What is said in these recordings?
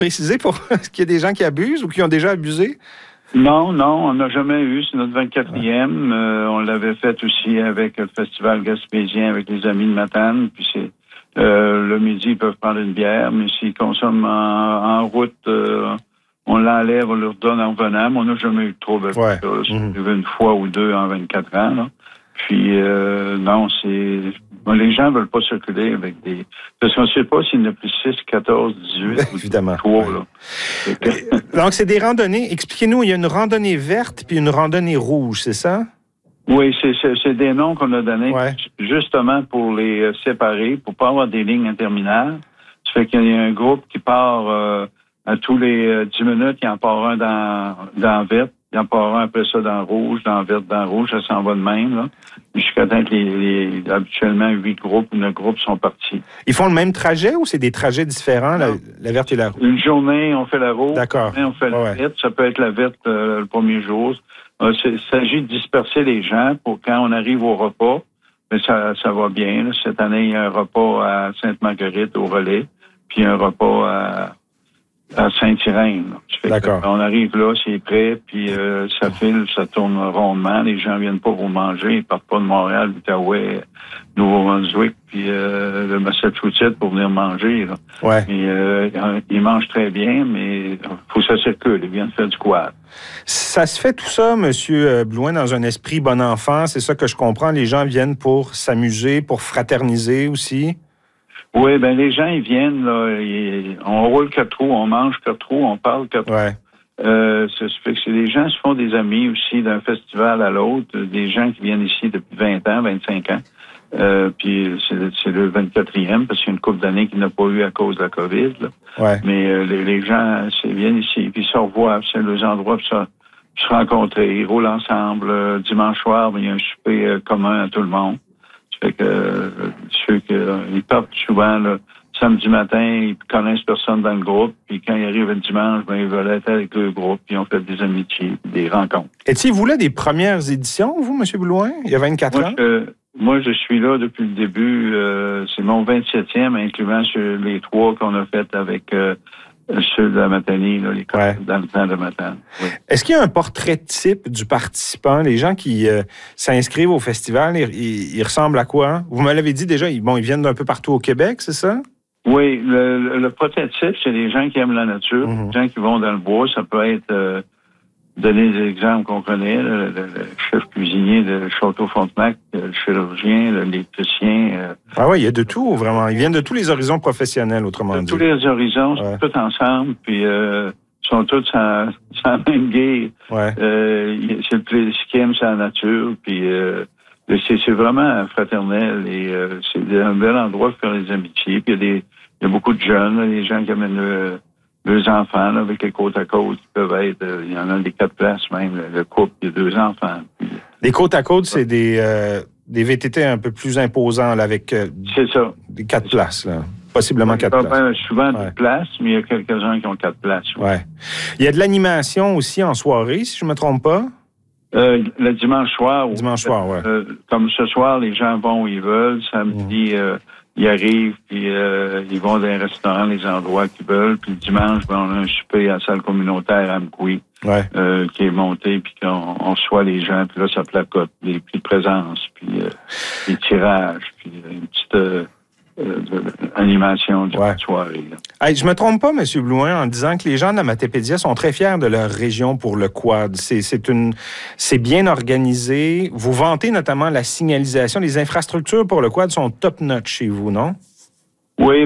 préciser pour qu'il y a des gens qui abusent ou qui ont déjà abusé? Non, on n'a jamais eu. C'est notre 24e. On l'avait fait aussi avec le Festival Gaspésien, avec les amis de Matane. Puis c'est le midi, ils peuvent prendre une bière, mais s'ils consomment en route, on l'enlève, on leur donne en venant. Mais on n'a jamais eu de trouble avec ça. C'est arrivé une fois ou deux en 24 ans. Là. Puis, non, c'est... les gens ne veulent pas circuler avec des... Parce qu'on ne sait pas s'il y en a plus 6, 14, 18 évidemment, ou 3. Là. Donc, c'est des randonnées. Expliquez-nous, il y a une randonnée verte puis une randonnée rouge, c'est ça? Oui, c'est des noms qu'on a donnés justement pour les séparer, pour pas avoir des lignes interminables. Ça fait qu'il y a un groupe qui part à tous les 10 minutes, il en part un dans vert, il en part un après ça dans rouge, dans vert, dans rouge, ça s'en va de même, là. Jusqu'à temps que habituellement 8 groupes ou 9 groupes sont partis. Ils font le même trajet ou c'est des trajets différents, la verte et la rouge? Une journée, on fait la rouge. D'accord. Une journée, on fait la verte. Ça peut être la verte le premier jour. Il s'agit de disperser les gens pour quand on arrive au repas. Mais ça va bien. Là. Cette année, il y a un repas à Sainte-Marguerite au Relais, puis un repas à Saint-Irène. D'accord. On arrive là, c'est prêt, puis ça file, ça tourne rondement. Les gens viennent pas pour manger, ils partent pas de Montréal, l'Outaouais, Nouveau-Brunswick, puis le Massachusetts pour venir manger. Là. Ouais. Et, ils mangent très bien, mais faut que ça circule. Ils viennent faire du quad. Ça se fait tout ça, M. Blouin, dans un esprit bon enfant. C'est ça que je comprends. Les gens viennent pour s'amuser, pour fraterniser aussi. Oui, ben les gens, ils viennent, là, on roule 4 roues, on mange 4 roues, on parle 4 roues. Ouais. Ça se fait que les gens se font des amis aussi d'un festival à l'autre, des gens qui viennent ici depuis 20 ans, 25 ans. Puis c'est le 24e, parce qu'il y a une couple d'années qu'il n'a pas eu à cause de la COVID. Là. Ouais. Mais les gens viennent ici, puis ils se revoient, c'est les endroits pour se rencontrer. Ils roulent ensemble. Dimanche soir, il y a un souper commun à tout le monde. Ça fait que ceux qui partent souvent là, samedi matin, ils connaissent personne dans le groupe, puis quand ils arrivent le dimanche, ils veulent être avec le groupe, puis ils ont fait des amitiés, des rencontres. Étiez-vous là des premières éditions, vous, M. Blouin, il y a 24 ans? Moi, je suis là depuis le début. C'est mon 27e, incluant les 3 qu'on a fait avec ceux de la Matanie, là, les dans le temps de Matane. Oui. Est-ce qu'il y a un portrait type du participant? Les gens qui s'inscrivent au festival, ils ressemblent à quoi? Vous me l'avez dit déjà, ils viennent d'un peu partout au Québec, c'est ça? Oui, le prototype, c'est les gens qui aiment la nature, les gens qui vont dans le bois. Ça peut être, donner des exemples qu'on connaît, le chef cuisinier de Château-Frontenac, le chirurgien, l'électricien. Ah oui, il y a de tout, vraiment. Ils viennent de tous les horizons professionnels, autrement dit. De tous les horizons, sont tous ensemble, puis sont tous sans même guerre. Ouais. C'est le plaisir qui aime sa nature, puis c'est vraiment fraternel et c'est un bel endroit pour faire des amitiés. Puis il y a beaucoup de jeunes, là, les gens qui amènent deux enfants, là, avec les côtes à côte, qui peuvent être, il y en a des 4 places même, le couple, il y a 2 enfants. Puis, les côtes à côte, c'est des VTT un peu plus imposants, là, avec c'est ça. Des 4 places, là. Possiblement 4 places. Souvent 2 places, mais il y a quelques-uns qui ont 4 places. Ouais. Il y a de l'animation aussi en soirée, si je ne me trompe pas. Le dimanche soir. Dimanche soir, oui. Comme ce soir, les gens vont où ils veulent. Samedi, ils arrivent, puis ils vont dans les restaurants, les endroits qu'ils veulent. Puis le dimanche, on a un souper à la salle communautaire à Amqui, qui est monté, puis qu'on reçoit les gens. Puis là, ça placote, les prix de présence, puis les tirages, puis une petite animation du soirée. Hey, je me trompe pas, M. Blouin, en disant que les gens de la Matapédia sont très fiers de leur région pour le quad. C'est bien organisé. Vous vantez notamment la signalisation. Les infrastructures pour le quad sont top-notch chez vous, non? Oui,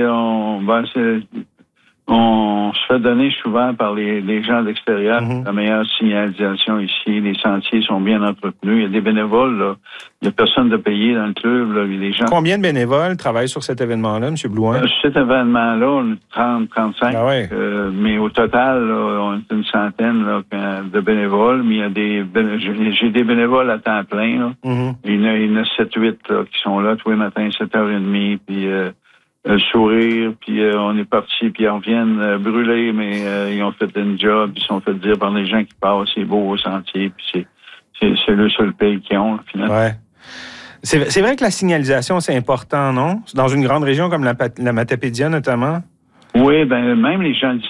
on se fait donner souvent par les gens de l'extérieur la meilleure signalisation ici. Les sentiers sont bien entretenus. Il y a des bénévoles, là. Il n'y a personne de payé dans le club, là. Les gens... Combien de bénévoles travaillent sur cet événement-là, M. Blouin? Cet événement-là, on est 30, 35. Ah ouais. Mais au total, là, on est une centaine là, de bénévoles. Mais il y a j'ai des bénévoles à temps plein, là. Il y en a 7-8 là, qui sont là tous les matins, 7h30, puis... le sourire, puis on est parti, puis ils reviennent brûlés, mais ils ont fait une job, ils sont fait dire par les gens qui passent, c'est beau au sentier, puis c'est le seul pays qu'ils ont, finalement. Ouais. C'est vrai que la signalisation, c'est important, non? Dans une grande région comme la Matapédia, notamment? Oui, ben même les gens